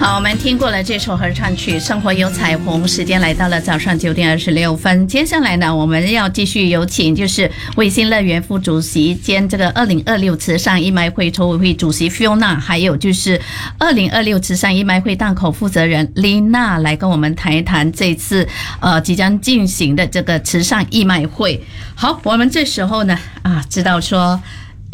好，我们听过了这首合唱曲《生活有彩虹》，时间来到了早上9点26分。接下来呢，我们要继续有请就是卫星乐园副主席兼这个2026慈善义卖会筹委会主席 Fiona， 还有就是2026慈善义卖会档口负责人 Lina 来跟我们谈一谈这次即将进行的这个慈善义卖会。好，我们这时候呢知道说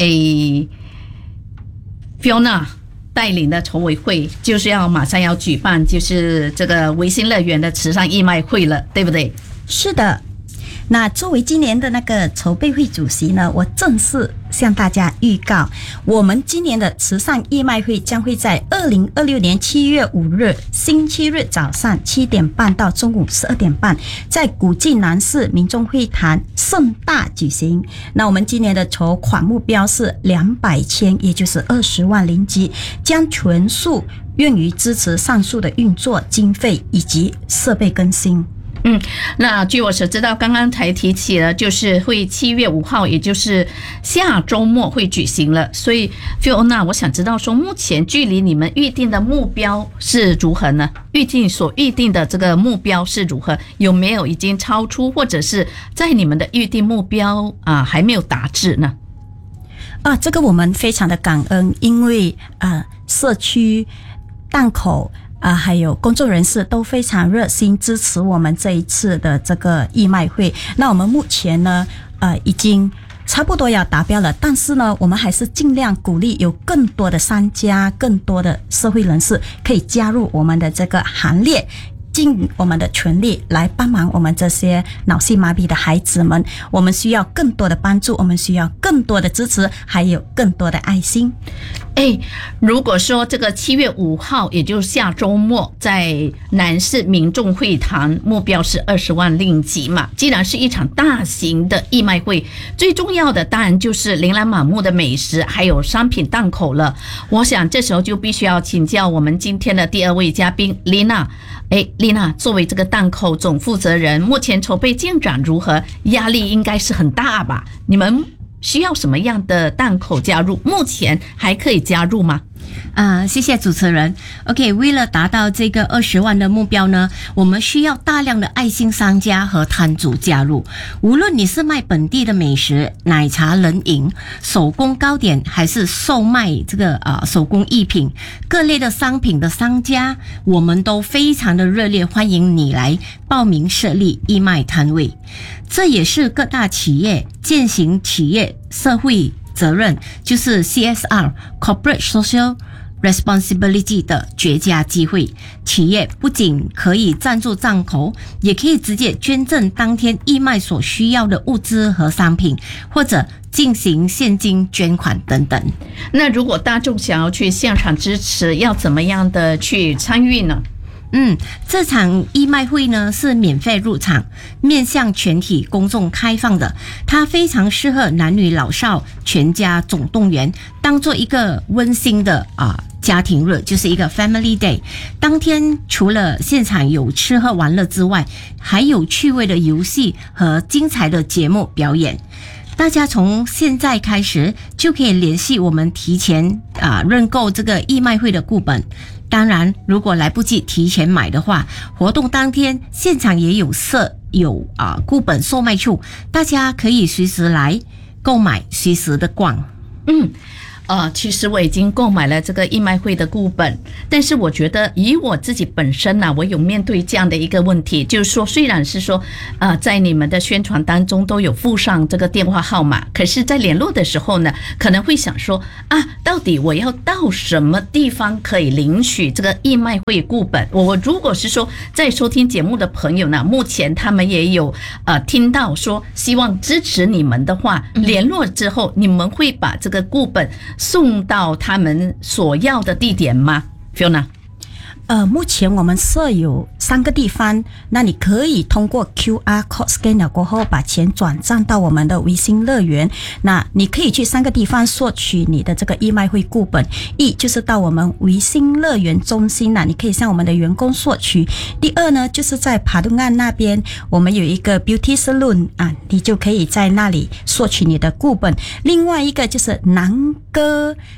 Fiona带领的筹委会就是马上要举办就是这个维新乐园的慈善义卖会了，对不对？ 是的。那作为今年的那个筹备会主席呢，我正式向大家预告，我们今年的慈善义卖会将会在2026年7月5日星期日早上7点半到中午12点半，在古晋南市民众会堂盛大举行。那我们今年的筹款目标是200千，也就是20万零吉，将全数用于支持上述的运作经费以及设备更新。 那据我所知道，刚刚才提起了，就是会7月5号，也就是下周末会举行了。所以 Fiona， 我想知道说，目前距离你们预定的目标是如何呢？所预定的这个目标是如何？有没有已经超出，或者是在你们的预定目标还没有达至呢？ 这个我们非常的感恩，因为社区档口还有公众人士都非常热心支持我们这一次的这个义卖会。那我们目前呢已经差不多要达标了，但是呢我们还是尽量鼓励有更多的商家、更多的社会人士可以加入我们的这个行列，尽我们的全力来帮忙我们这些脑性麻痹的孩子们。我们需要更多的帮助，我们需要更多的支持，还有更多的爱心。 如果说这个7月5号，也就是下周末，在南市民众会堂，目标是20万令吉嘛。既然是一场大型的义卖会，最重要的当然就是琳琅满目的美食，还有商品档口了。我想这时候就必须要请教我们今天的第2位嘉宾 Lina。Lina 作为这个档口总负责人，目前筹备进展如何？压力应该是很大吧？你们需要什么样的档口加入？目前还可以加入吗？ 谢谢主持人。OK， 为了达到这个20万的目标呢，我们需要大量的爱心商家和摊主加入。无论你是卖本地的美食、奶茶、冷饮、手工糕点，还是售卖这个手工艺品、各类的商品的商家，我们都非常的热烈欢迎你来报名设立义卖摊位。这也是各大企业践行企业社会责任，就是 CSR Corporate Social Responsibility 的绝佳机会。企业不仅可以赞助档口，也可以直接捐赠当天义卖所需要的物资和商品，或者进行现金捐款等等。 那如果大众想要去现场支持，要怎么样的去参与呢？ 这场义卖会呢是免费入场，面向全体公众开放的，它非常适合男女老少全家总动员，当做一个温馨的家庭日，就是一个 Family Day。当天除了现场有吃喝玩乐之外，还有趣味的游戏和精彩的节目表演。大家从现在开始就可以联系我们提前认购这个义卖会的顾本。当然，如果来不及提前买的话，活动当天现场也有顾本售卖处，大家可以随时来购买，随时的逛。 其实我已经购买了这个义卖会的顾本，但是我觉得以我自己本身我有面对这样的一个问题，就是说虽然是说在你们的宣传当中都有附上这个电话号码，可是在联络的时候呢，可能会想说到底我要到什么地方可以领取这个义卖会顾本？我如果是说在收听节目的朋友呢，目前他们也有听到说希望支持你们的话，联络之后你们会把这个顾本送到他们所要的地点吗 Fiona？ 目前我们设有3个地方，那你可以通过 QR code scan 了过后把钱转账到我们的维新乐园。那你可以去3个地方索取你的这个义卖会顾本，一就是到我们维新乐园中心你可以向我们的员工索取。第二呢，就是在帕杜岸那边我们有一个 Beauty Salon 你就可以在那里索取你的顾本。另外一个就是南哥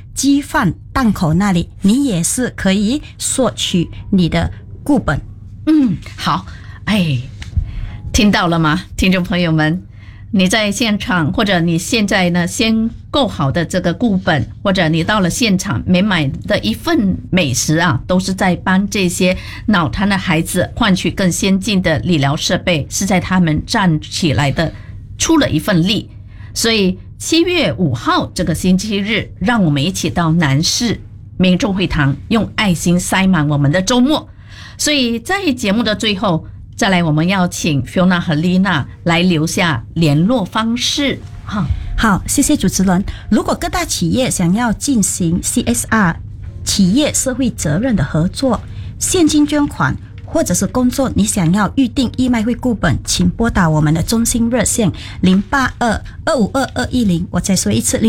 鸡饭档口那里，你也是可以索取你的固本。 好，听到了吗，听众朋友们？你在现场，或者你现在呢先购好的这个固本，或者你到了现场每买的一份美食啊，都是在帮这些脑瘫的孩子换取更先进的理疗设备，是在他们站起来的出了一份力。所以7月5号这个星期日，让我们一起到南市民众会堂，用爱心塞满我们的周末。所以在节目的最后，再来我们要请 Fiona 和 Lina 来留下联络方式。 好，谢谢主持人。如果各大企业想要进行 CSR 企业社会责任的合作，现金捐款或者是工作，你想要预定义卖会固本，请拨打我们的中心热线082-252-210。我再说一次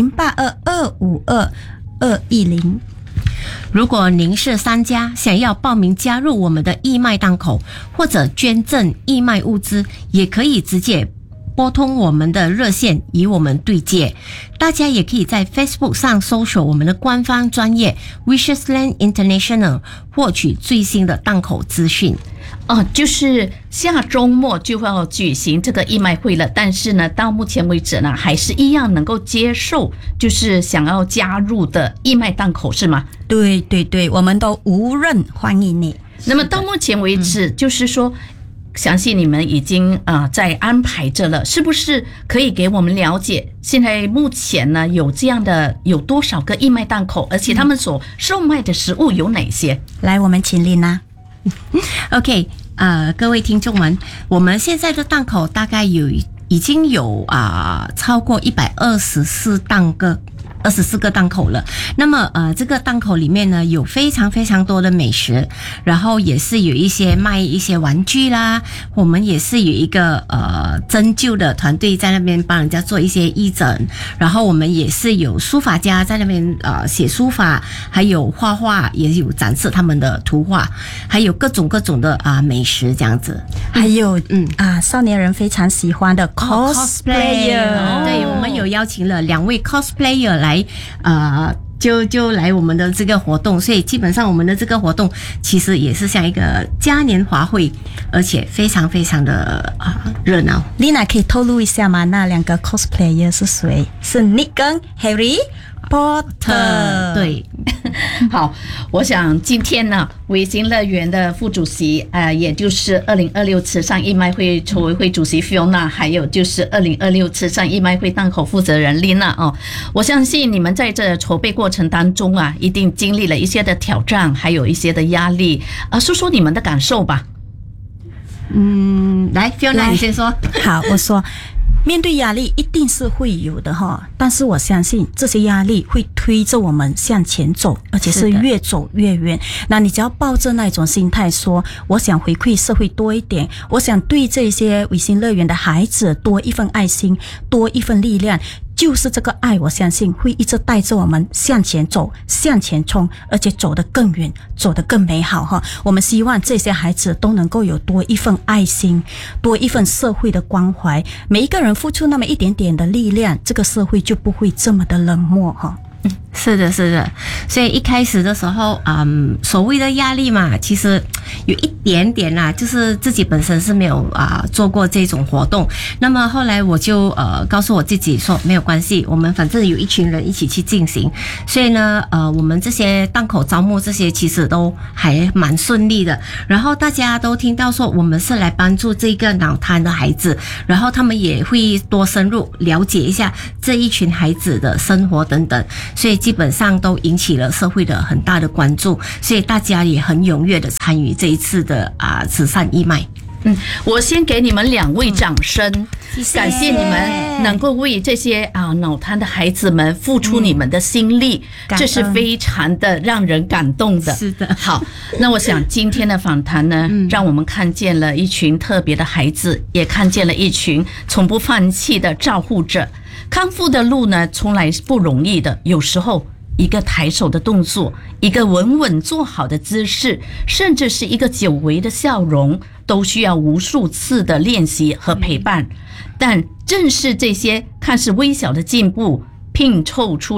082-252-210。 如果您是商家，想要报名加入我们的义卖档口，或者捐赠义卖物资，也可以直接拨通我们的热线与我们对接。大家也可以在 Facebook 上搜索我们的官方专业 Wishes Land International， 获取最新的档口资讯。 就是下周末就要举行这个义卖会了，但是呢，到目前为止呢，还是一样能够接受，就是想要加入的义卖档口，是吗？ 对对对，我们都无任欢迎你。 那么到目前为止，就是说，相信你们已经在安排着了，是不是可以给我们了解，现在目前呢有这样的有多少个义卖档口，而且他们所售卖的食物有哪些？ 来，我们请Lina。 OK， 各位听众们，我们现在的档口大概已经有超过124个档口了。那么这个档口里面呢，有非常非常多的美食，然后也是有一些卖一些玩具啦，我们也是有一个针灸的团队在那边帮人家做一些义诊，然后我们也是有书法家在那边写书法，还有画画，也有展示他们的图画，还有各种的美食这样子。 还有少年人非常喜欢的 cosplayer， 对，我们有邀请了2位 cosplayer 来就来我们的这个活动，所以基本上我们的这个活动其实也是像一个嘉年华会，而且非常非常的热闹。 Lina 可以透露一下吗？那2个 cosplayer 是谁？是 Nick 跟 Harry Potter。 对， 好，我想今天呢，维京乐园的副主席也就是2026慈善义卖会筹委会主席 Fiona， 还有就是2026慈善义卖会档口负责人 Lina 我相信你们在这筹备过程当中一定经历了一些的挑战，还有一些的压力说说你们的感受吧。 来 Fiona 你先说。 好，我说面对压力一定是会有的但是我相信这些压力会推着我们向前走，而且是越走越远。那你只要抱着那种心态说，我想回馈社会多一点，我想对这些维新乐园的孩子多一份爱心，多一份力量，就是这个爱，我相信会一直带着我们向前走，向前冲，而且走得更远，走得更美好我们希望这些孩子都能够有多一份爱心，多一份社会的关怀，每一个人付出那么一点点的力量，这个社会就不会这么的冷漠是的，所以一开始的时候，所谓的压力嘛，其实有一点点啦，就是自己本身是没有做过这种活动。那么后来我就告诉我自己说，没有关系，我们反正有一群人一起去进行，所以呢，我们这些档口招募这些其实都还蛮顺利的。然后大家都听到说我们是来帮助这个脑瘫的孩子，然后他们也会多深入了解一下这一群孩子的生活等等。所以基本上都引起了社会的很大的关注，所以大家也很踊跃的参与这一次的慈善义卖。 我先给你们2位掌声，感谢你们能够为这些脑瘫的孩子们付出你们的心力，这是非常的让人感动的。 是的。 好，那我想今天的访谈呢，让我们看见了一群特别的孩子，也看见了一群从不放弃的照护者。康复的路呢，从来是不容易的，有时候一个抬手的动作，一个稳稳坐好的姿势，甚至是一个久违的笑容，都需要无数次的练习和陪伴。但正是这些看似微小的进步，拼凑出了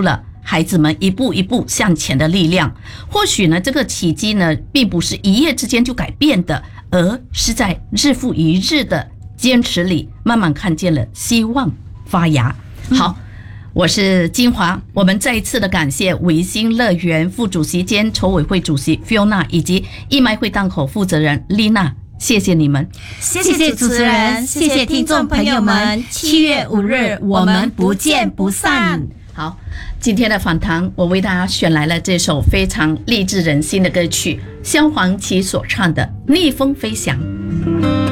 孩子们一步一步向前的力量。或许呢，这个奇迹呢，并不是一夜之间就改变的，而是在日复一日的坚持里，慢慢看见了希望发芽。好，我是金华，我们再一次的感谢维新乐园副主席兼筹委会主席 Fiona 以及义卖会档口负责人丽娜，谢谢你们， 谢谢主持人，谢谢听众朋友们。7月5日，我们不见不散。 好，今天的访谈我为大家选来了这首非常励志人心的歌曲，萧煌奇所唱的《逆风飞翔》。